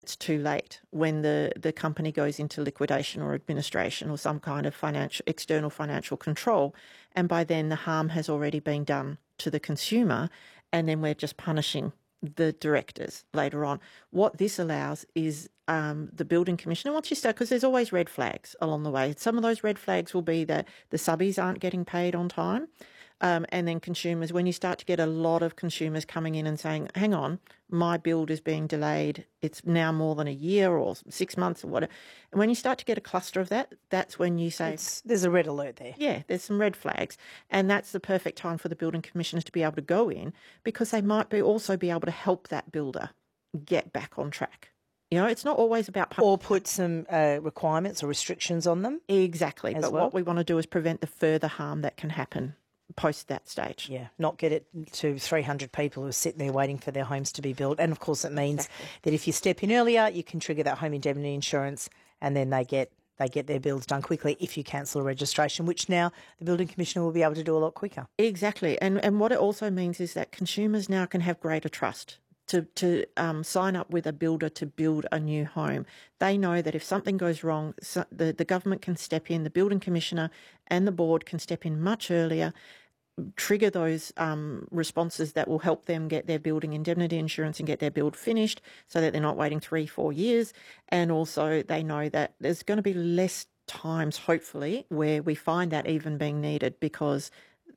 it's too late when the company goes into liquidation or administration or some kind of external financial control. And by then the harm has already been done to the consumer, and then we're just punishing the directors later on. What this allows is the building commissioner, once you start, because there's always red flags along the way. Some of those red flags will be that the subbies aren't getting paid on time. And then consumers, when you start to get a lot of consumers coming in and saying, hang on, my build is being delayed, it's now more than a year or 6 months or whatever. And when you start to get a cluster of that, that's when you say... There's a red alert there. Yeah, there's some red flags. And that's the perfect time for the building commissioners to be able to go in, because they might also be able to help that builder get back on track. You know, it's not always about... Or put some requirements or restrictions on them. Exactly. But what we want to do is prevent the further harm that can happen post that stage. Yeah, not get it to 300 people who are sitting there waiting for their homes to be built. And, of course, it means that if you step in earlier, you can trigger that home indemnity insurance, and then they get their builds done quickly if you cancel a registration, which now the building commissioner will be able to do a lot quicker. Exactly. And what it also means is that consumers now can have greater trust to sign up with a builder to build a new home. They know that if something goes wrong, the government can step in, the building commissioner and the board can step in much earlier, trigger those responses that will help them get their building indemnity insurance and get their build finished, so that they're not waiting 3-4 years. And also they know that there's going to be less times, hopefully, where we find that even being needed, because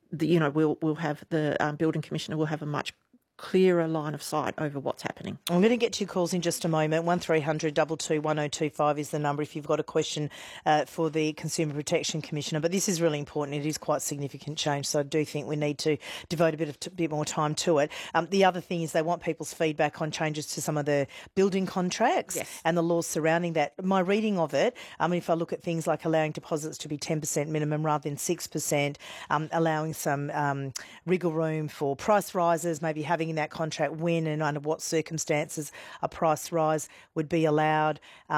we'll have the building commissioner will have a much clearer line of sight over what's happening. I'm going to get to your calls in just a moment. 1300 22 1025 is the number if you've got a question for the Consumer Protection Commissioner. But this is really important. It is quite significant change, so I do think we need to devote a bit more time to it. The other thing is they want people's feedback on changes to some of the building contracts and the laws surrounding that. My reading of it, if I look at things like allowing deposits to be 10% minimum rather than 6%, allowing some wriggle room for price rises, maybe having in that contract when and under what circumstances a price rise would be allowed,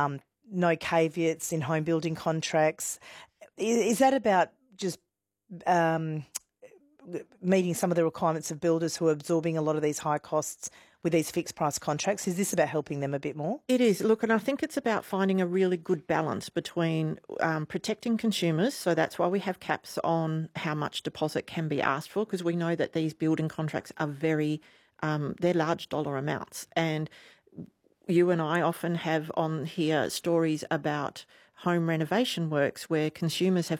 no caveats in home building contracts. Is that about just meeting some of the requirements of builders who are absorbing a lot of these high costs with these fixed price contracts? Is this about helping them a bit more? It is. Look, and I think it's about finding a really good balance between protecting consumers. So that's why we have caps on how much deposit can be asked for, because we know that these building contracts are they're large dollar amounts. And you and I often have on here stories about home renovation works where consumers have